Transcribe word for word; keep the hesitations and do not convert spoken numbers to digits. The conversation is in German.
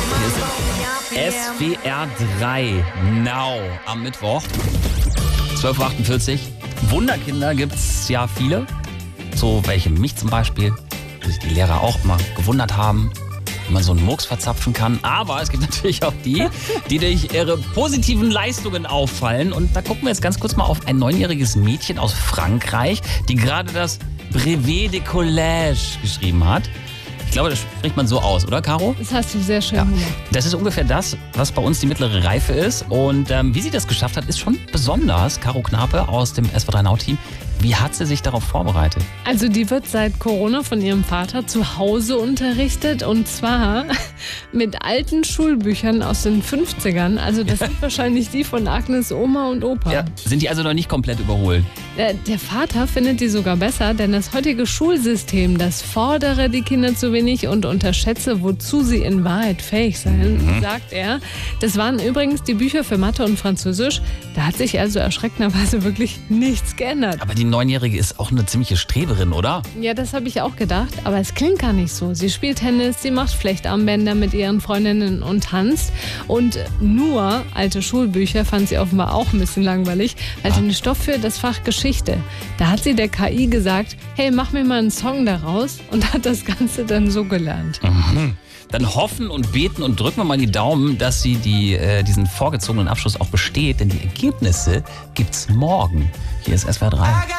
Hier ist S W R drei Now am Mittwoch. zwölf Uhr achtundvierzig. Wunderkinder gibt's ja viele. So welche mich zum Beispiel, wo sich die Lehrer auch immer gewundert haben, wie man so einen Murks verzapfen kann. Aber es gibt natürlich auch die, die durch ihre positiven Leistungen auffallen. Und da gucken wir jetzt ganz kurz mal auf ein neunjähriges Mädchen aus Frankreich, die gerade das Brevet de Collège geschrieben hat. Ich glaube, das spricht man so aus, oder Caro? Das hast du sehr schön Ja. gemacht. Das ist ungefähr das, was bei uns die mittlere Reife ist. Und ähm, wie sie das geschafft hat, ist schon besonders. Caro Knape aus dem S W R drei Now Team. Wie hat sie sich darauf vorbereitet? Also die wird seit Corona von ihrem Vater zu Hause unterrichtet und zwar mit alten Schulbüchern aus den fünfzigern. Also das sind wahrscheinlich die von Agnes Oma und Opa. Ja. Sind die also noch nicht komplett überholt? Der, der Vater findet die sogar besser, denn das heutige Schulsystem, das fordere die Kinder zu wenig und unterschätze, wozu sie in Wahrheit fähig seien, mhm. sagt er. Das waren übrigens die Bücher für Mathe und Französisch. Da hat sich also erschreckenderweise wirklich nichts geändert. Aber die Neunjährige ist auch eine ziemliche Streberin, oder? Ja, das habe ich auch gedacht, aber es klingt gar nicht so. Sie spielt Tennis, sie macht Flechtarmbänder mit ihren Freundinnen und tanzt. Und nur alte Schulbücher fand sie offenbar auch ein bisschen langweilig, weil sie einen Stoff für das Fach Geschichte. Da hat sie der K I gesagt, hey, mach mir mal einen Song daraus und hat das Ganze dann so gelernt. Mhm. Dann hoffen und beten und drücken wir mal die Daumen, dass sie die, äh, diesen vorgezogenen Abschluss auch besteht, denn die Ergebnisse gibt's morgen. Hier ist S W R drei.